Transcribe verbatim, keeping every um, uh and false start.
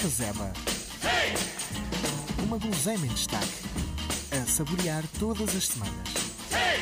Berzeba. Uma guloseima em destaque, a saborear todas as semanas.